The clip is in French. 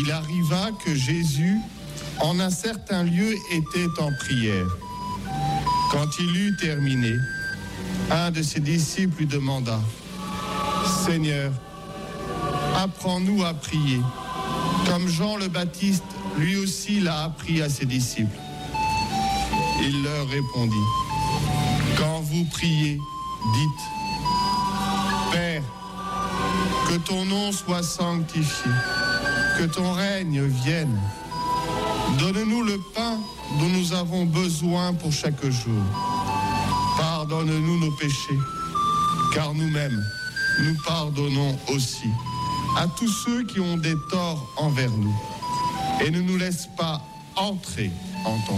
il arriva que Jésus, en un certain lieu, était en prière. Quand il eut terminé, un de ses disciples lui demanda « Seigneur, apprends-nous à prier, comme Jean le Baptiste, lui aussi l'a appris à ses disciples. » Il leur répondit « Quand vous priez, dites « Père, que ton nom soit sanctifié, que ton règne vienne. Donne-nous le pain dont nous avons besoin pour chaque jour. Pardonne-nous nos péchés, car nous-mêmes, nous pardonnons aussi à tous ceux qui ont des torts envers nous. Et ne nous laisse pas entrer en tentation. »